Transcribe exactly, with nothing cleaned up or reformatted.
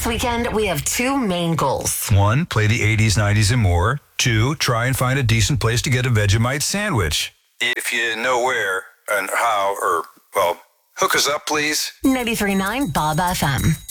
weekend, we have two main goals. One, play the eighties, nineties, and more. Two, try and find a decent place to get a Vegemite sandwich. If you know where and how, or, well, hook us up, please. ninety-three point nine Bob F M.